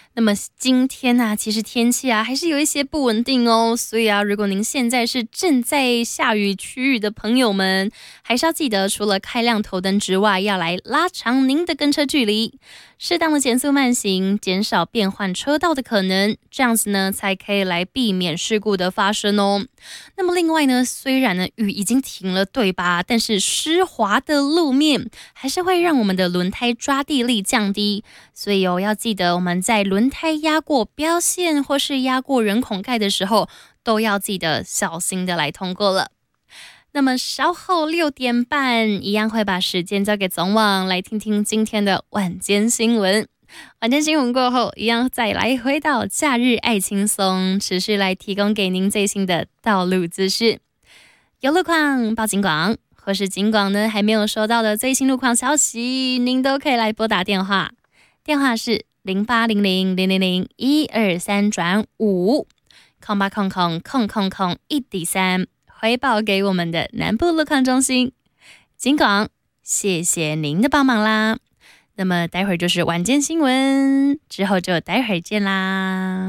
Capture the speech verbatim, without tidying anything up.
那么今天呢、啊，其实天气啊还是有一些不稳定哦，所以啊，如果您现在是正在下雨区域的朋友们，还是要记得除了开亮头灯之外，要来拉长您的跟车距离，适当的减速慢行，减少变换车道的可能，这样子呢才可以来避免事故的发生哦。那么另外呢，虽然呢雨已经停了，对吧？但是湿滑的路面还是会让我们的轮胎抓地力降低，所以哦要记得我们在轮胎压过标线或是压过人孔盖的时候，都要记得小心的来通过了。那么稍后六点半一样会把时间交给总网，来听听今天的晚间新闻。晚间新闻过后，一样再来回到假日爱轻松，持续来提供给您最新的道路资讯。有路况报警广，或是警广呢还没有收到的最新路况消息，您都可以来拨打电话，电话是零八零零零零零一二三转五空八空空空空空一底三，回报给我们的南部路况中心。警广，谢谢您的帮忙啦。那么待会儿就是晚间新闻，之后就待会儿见啦。